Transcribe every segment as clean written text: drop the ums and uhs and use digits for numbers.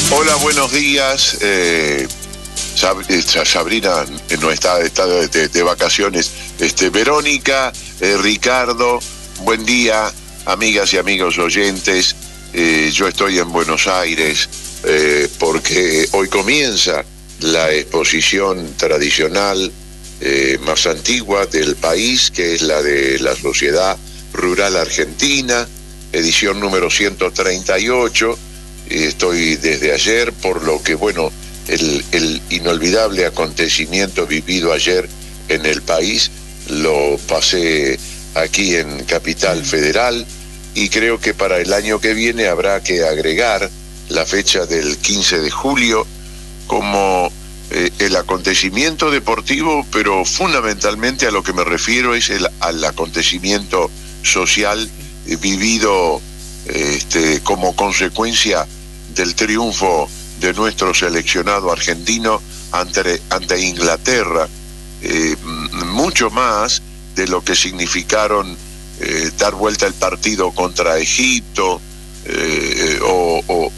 Hola, buenos días. Sabrina no está de vacaciones. Verónica, Ricardo, buen día, amigas y amigos oyentes. Yo estoy en Buenos Aires porque hoy comienza la exposición tradicional más antigua del país, que es la de la Sociedad Rural Argentina, edición número 138. Estoy desde ayer, por lo que, bueno, el inolvidable acontecimiento vivido ayer en el país lo pasé aquí en Capital Federal, y creo que para el año que viene habrá que agregar la fecha del 15 de julio como el acontecimiento deportivo, pero fundamentalmente a lo que me refiero es al acontecimiento social vivido como consecuencia del triunfo de nuestro seleccionado argentino ante Inglaterra, mucho más de lo que significaron dar vuelta el partido contra Egipto o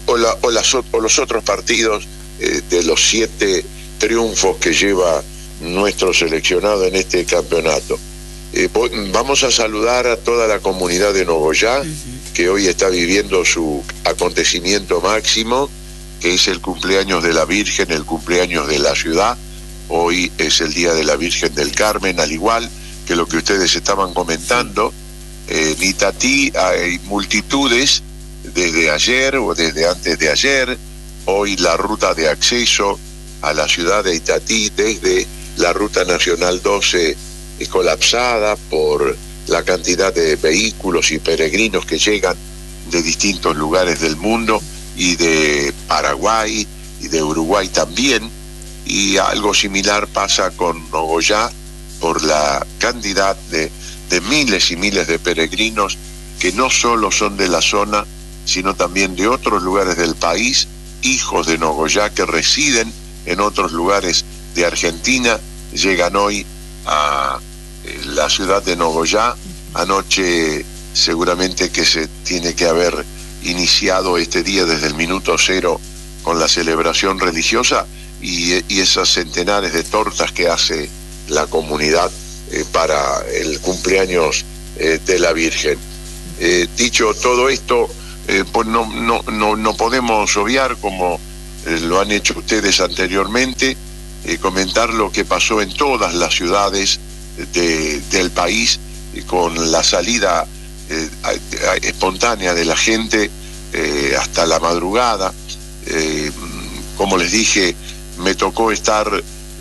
los otros partidos de los 7 triunfos que lleva nuestro seleccionado en este campeonato. Vamos a saludar a toda la comunidad de Nogoyá, que hoy está viviendo su acontecimiento máximo, que es el cumpleaños de la Virgen, el cumpleaños de la ciudad. Hoy es el Día de la Virgen del Carmen, al igual que lo que ustedes estaban comentando. En Itatí hay multitudes desde ayer o desde antes de ayer. Hoy la ruta de acceso a la ciudad de Itatí desde la Ruta Nacional 12 es colapsada por la cantidad de vehículos y peregrinos que llegan de distintos lugares del mundo y de Paraguay y de Uruguay también, y algo similar pasa con Nogoyá por la cantidad de miles y miles de peregrinos que no solo son de la zona, sino también de otros lugares del país, hijos de Nogoyá que residen en otros lugares de Argentina, llegan hoy a la ciudad de Nogoyá. Anoche seguramente que se tiene que haber iniciado este día desde el minuto cero con la celebración religiosa y esas centenares de tortas que hace la comunidad para el cumpleaños de la Virgen. Dicho todo esto, pues no podemos obviar, como lo han hecho ustedes anteriormente, comentar lo que pasó en todas las ciudades del país, con la salida espontánea de la gente hasta la madrugada. Como les dije, me tocó estar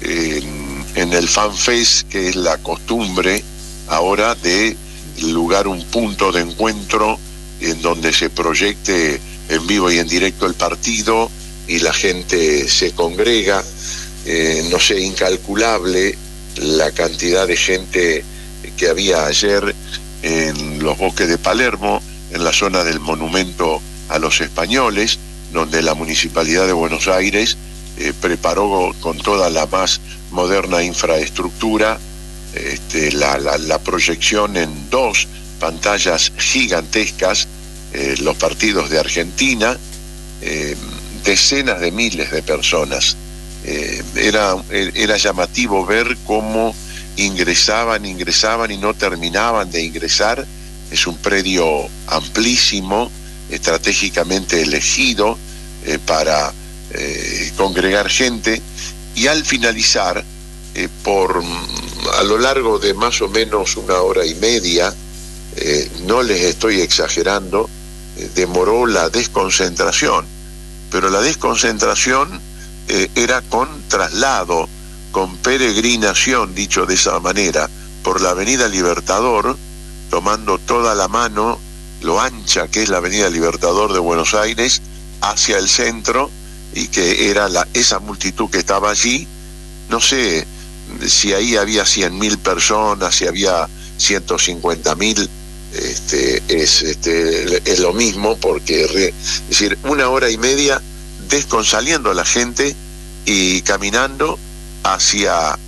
en el FanFest, que es la costumbre ahora de lugar, un punto de encuentro en donde se proyecte en vivo y en directo el partido y la gente se congrega. No sé, incalculable la cantidad de gente que había ayer en los bosques de Palermo, en la zona del monumento a los españoles, donde la Municipalidad de Buenos Aires preparó con toda la más moderna infraestructura la proyección en 2 pantallas gigantescas, los partidos de Argentina, decenas de miles de personas. Era llamativo ver cómo ingresaban y no terminaban de ingresar. Es un predio amplísimo, estratégicamente elegido para congregar gente, y al finalizar, a lo largo de más o menos 1 hora y media, no les estoy exagerando, demoró la desconcentración, pero la desconcentración era con traslado, con peregrinación, dicho de esa manera, por la Avenida Libertador, tomando toda la mano, lo ancha que es la Avenida Libertador de Buenos Aires, hacia el centro, y que era esa multitud que estaba allí. No sé si ahí había 100.000 personas, si había 150.000, es lo mismo, porque es decir, 1 hora y media saliendo la gente y caminando hacia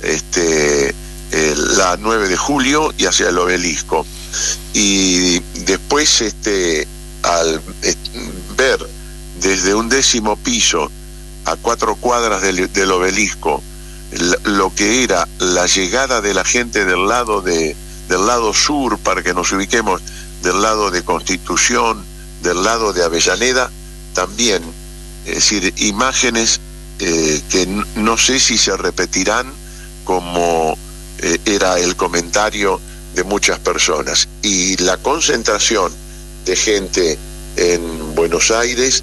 la 9 de julio y hacia el Obelisco. Y después al ver desde un 10º piso a 4 cuadras del obelisco, lo que era la llegada de la gente del lado sur, para que nos ubiquemos, del lado de Constitución, del lado de Avellaneda, también, es decir, imágenes que no sé si se repetirán, como era el comentario de muchas personas. Y la concentración de gente en Buenos Aires,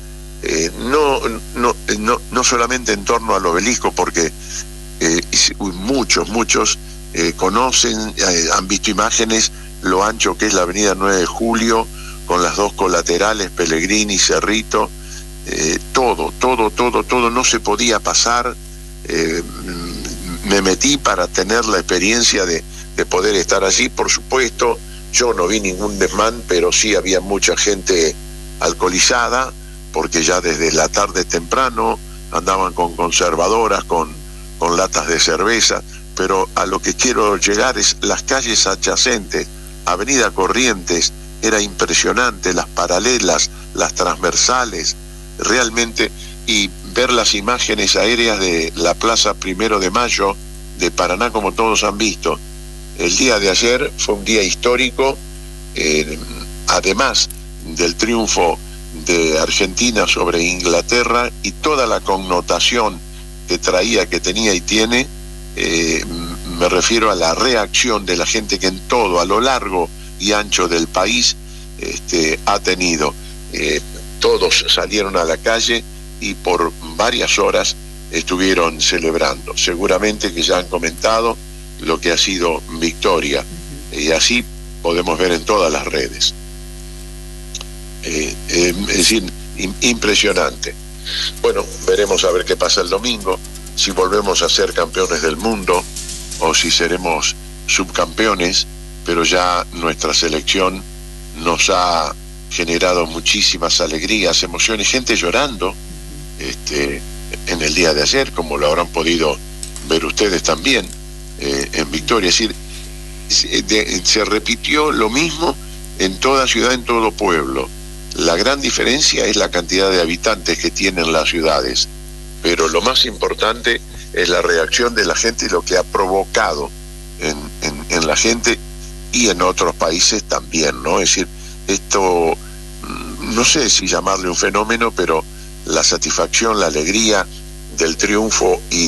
no solamente en torno al obelisco, porque muchos conocen, han visto imágenes, lo ancho que es la avenida 9 de Julio, con las dos colaterales, Pellegrini, Cerrito, todo, no se podía pasar. Me metí para tener la experiencia de poder estar allí. Por supuesto, yo no vi ningún desmán, pero sí había mucha gente alcoholizada, porque ya desde la tarde temprano andaban con conservadoras, con latas de cerveza. Pero a lo que quiero llegar es las calles adyacentes, Avenida Corrientes, era impresionante, las paralelas, las transversales, realmente, y ver las imágenes aéreas de la Plaza 1 de Mayo de Paraná, como todos han visto. El día de ayer fue un día histórico, además del triunfo de Argentina sobre Inglaterra y toda la connotación que traía, que tenía y tiene. Me refiero a la reacción de la gente que en todo, a lo largo y ancho del país, ha tenido. Todos salieron a la calle y por varias horas estuvieron celebrando. Seguramente que ya han comentado lo que ha sido victoria, y así podemos ver en todas las redes. Es decir, impresionante. Bueno, veremos a ver qué pasa el domingo, si volvemos a ser campeones del mundo o si seremos subcampeones, pero ya nuestra selección nos ha generado muchísimas alegrías, emociones, gente llorando en el día de ayer, como lo habrán podido ver ustedes también en Victoria. Es decir, se repitió lo mismo en toda ciudad, en todo pueblo. La gran diferencia es la cantidad de habitantes que tienen las ciudades, pero lo más importante es la reacción de la gente y lo que ha provocado en la gente y en otros países también, ¿no? Es decir, esto, no sé si llamarle un fenómeno, pero la satisfacción, la alegría del triunfo y